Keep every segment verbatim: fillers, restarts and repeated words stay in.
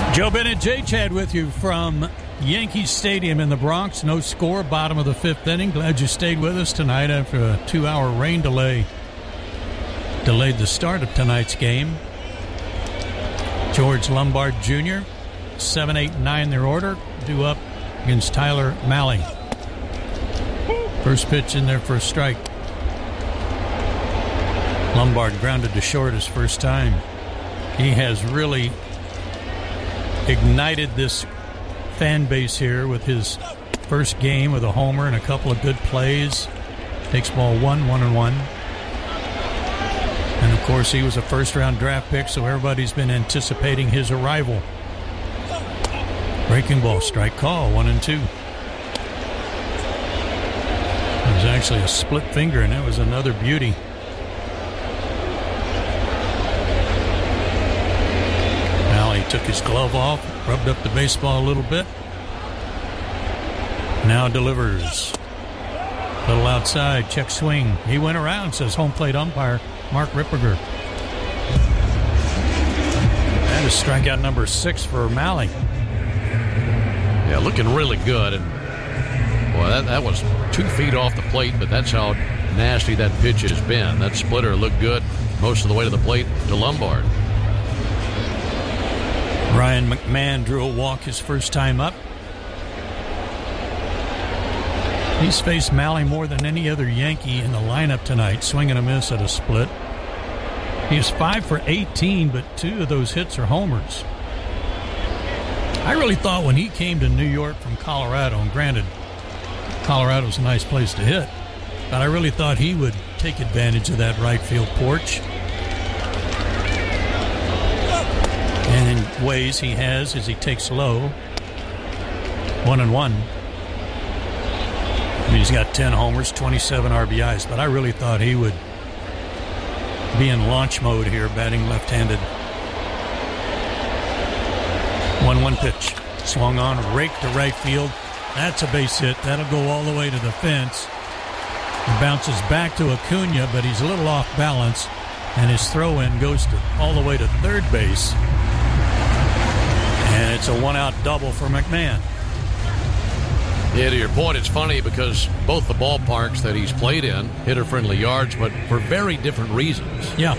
Joe Bennett, Jay Chad with you from Yankee Stadium in the Bronx. No score, bottom of the fifth inning. Glad you stayed with us tonight after a two-hour rain delay. Delayed the start of tonight's game. George Lombard Junior, seven, eight, nine their order, due up against Tyler Mahle. First pitch in there for a strike. Lombard grounded to short his first time. He has really ignited this fan base here with his first game with a homer and a couple of good plays. Takes ball one, one and one. And of course, he was a first-round draft pick, so everybody's been anticipating his arrival. Breaking ball, strike call, one and two. It was actually a split finger, and that was another beauty. Mahle took his glove off, rubbed up the baseball a little bit. Now delivers. A little outside, check swing. He went around, says home plate umpire Mark Ripperger. That is strikeout number six for Mahle. Yeah, looking really good. And boy, that, that was two feet off the plate, but that's how nasty that pitch has been. That splitter looked good most of the way to the plate to Lombard. Ryan McMahon drew a walk his first time up. He's faced Mahle more than any other Yankee in the lineup tonight, swing and a miss at a split. He is five for eighteen, but two of those hits are homers. I really thought when he came to New York from Colorado, and granted, Colorado's a nice place to hit, but I really thought he would take advantage of that right field porch. And in ways he has as he takes low. One and one. I mean, he's got ten homers, twenty-seven R B Is, but I really thought he would be in launch mode here, batting left-handed. one one pitch. Swung on, raked to right field. That's a base hit. That'll go all the way to the fence. He bounces back to Acuna, but he's a little off balance, and his throw-in goes to, all the way to third base. And it's a one-out double for McMahon. Yeah, to your point, it's funny because both the ballparks that he's played in, hitter-friendly yards, but for very different reasons. Yeah.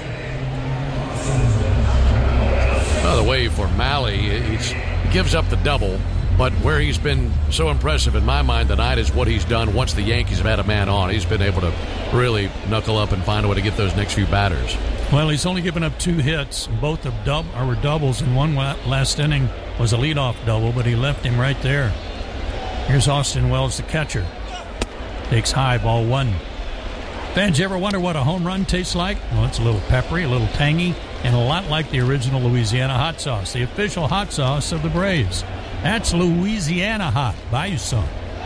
By the way, for Mahle, he's, he gives up the double, but where he's been so impressive in my mind tonight is what he's done once the Yankees have had a man on. He's been able to really knuckle up and find a way to get those next few batters. Well, he's only given up two hits. Both of dub, or were doubles, and one last inning was a leadoff double, but he left him right there. Here's Austin Wells, the catcher. Takes high, ball one. Fans, you ever wonder what a home run tastes like? Well, it's a little peppery, a little tangy, and a lot like the original Louisiana hot sauce, the official hot sauce of the Braves. That's Louisiana Hot. Buy you some.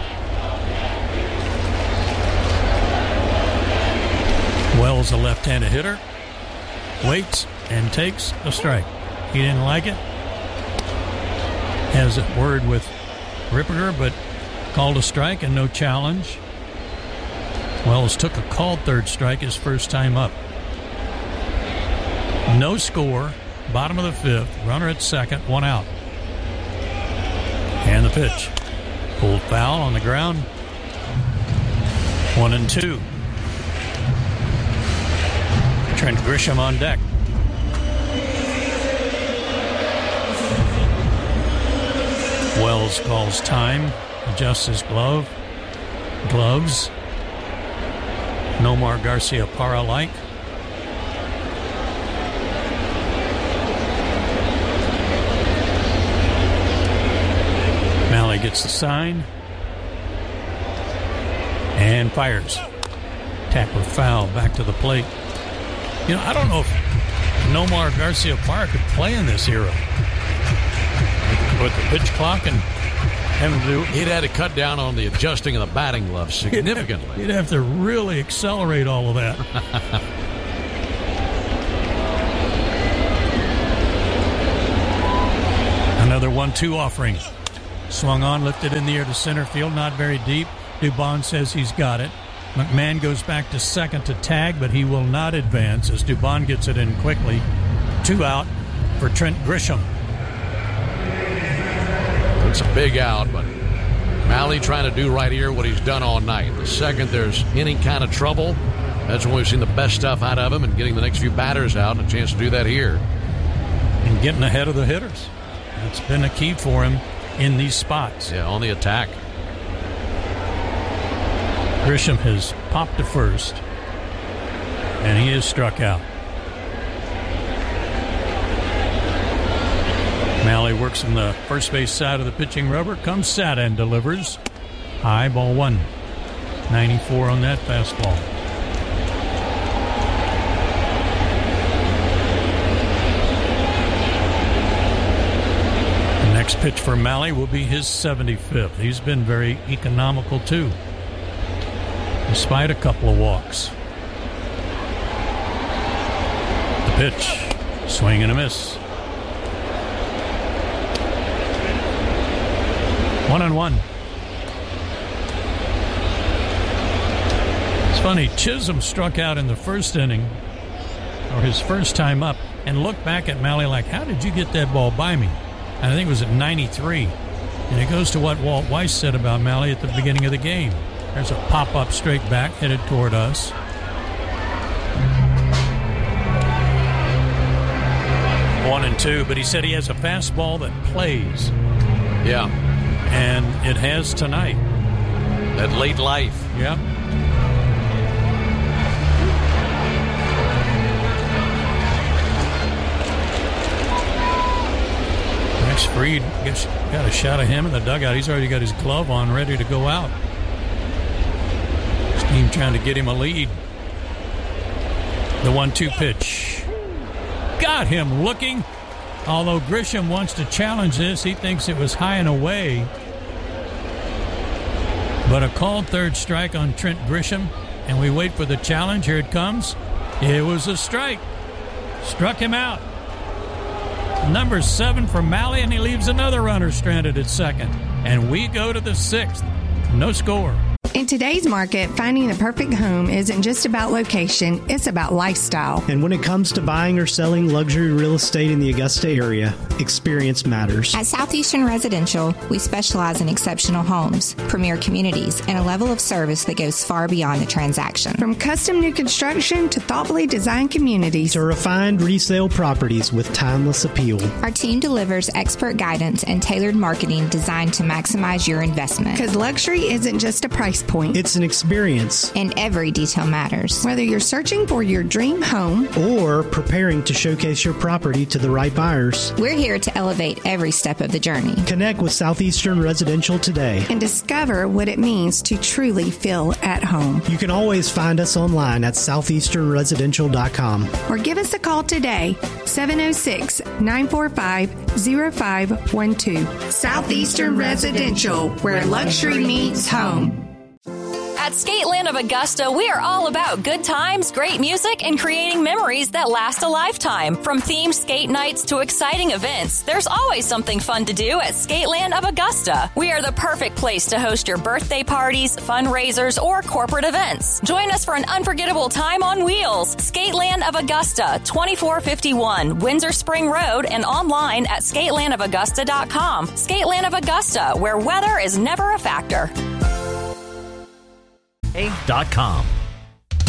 Wells, a left-handed hitter, waits and takes a strike. He didn't like it. Has a word with Ripperger, but called a strike and no challenge. Wells took a called third strike his first time up. No score, bottom of the fifth, runner at second, one out. And the pitch. Pulled foul on the ground. One and two. Trent Grisham on deck. Wells calls time, adjusts his glove, gloves. Nomar Garciaparra-like. Mahle gets the sign and fires. Tapper foul back to the plate. You know, I don't know if Nomar Garciaparra could play in this era. With the pitch clock and having to do... He'd had to cut down on the adjusting of the batting glove significantly. He'd have, he'd have to really accelerate all of that. Another one two offering. Swung on, lifted in the air to center field, not very deep. Dubon says he's got it. McMahon goes back to second to tag, but he will not advance as Dubon gets it in quickly. Two out for Trent Grisham. It's a big out, but Mahle trying to do right here what he's done all night. The second there's any kind of trouble, that's when we've seen the best stuff out of him, and getting the next few batters out and a chance to do that here. And getting ahead of the hitters. That's been a key for him in these spots. Yeah, on the attack. Grisham has popped to first, and he is struck out. Mahle works from the first base side of the pitching rubber. Comes Sada and delivers. High, ball one. ninety-four on that fastball. The next pitch for Mahle will be his seventy-fifth. He's been very economical, too, despite a couple of walks. The pitch. Swing and a miss. One and one. It's funny, Chisholm struck out in the first inning, or his first time up, and looked back at Mahle like, how did you get that ball by me? And I think it was at ninety-three. And it goes to what Walt Weiss said about Mahle at the beginning of the game. There's a pop-up straight back headed toward us. One and two, but he said he has a fastball that plays. Yeah. And it has tonight. That late life. Yep. Max Fried gets, got a shot of him in the dugout. He's already got his glove on, ready to go out. His team trying to get him a lead. The one two pitch. Got him looking. Although Grisham wants to challenge this, he thinks it was high and away. But a called third strike on Trent Grisham, and we wait for the challenge. Here it comes. It was a strike. Struck him out. Number seven for Mahle, and he leaves another runner stranded at second. And we go to the sixth. No score. In today's market, finding the perfect home isn't just about location, it's about lifestyle. And when it comes to buying or selling luxury real estate in the Augusta area, experience matters. At Southeastern Residential, we specialize in exceptional homes, premier communities, and a level of service that goes far beyond the transaction. From custom new construction to thoughtfully designed communities to refined resale properties with timeless appeal. Our team delivers expert guidance and tailored marketing designed to maximize your investment. Because luxury isn't just a price point. It's an experience. And every detail matters. Whether you're searching for your dream home or preparing to showcase your property to the right buyers, we're here to elevate every step of the journey. Connect with Southeastern Residential today and discover what it means to truly feel at home. You can always find us online at southeastern residential dot com or give us a call today, seven oh six, nine four five, oh five one two. Southeastern Residential, where luxury meets home. At Skateland of Augusta, we are all about good times, great music, and creating memories that last a lifetime. From themed skate nights to exciting events, there's always something fun to do at Skateland of Augusta. We are the perfect place to host your birthday parties, fundraisers, or corporate events. Join us for an unforgettable time on wheels. Skateland of Augusta, twenty-four fifty-one Windsor Spring Road, and online at skateland of augusta dot com. Skateland of Augusta, where weather is never a factor. Dot com.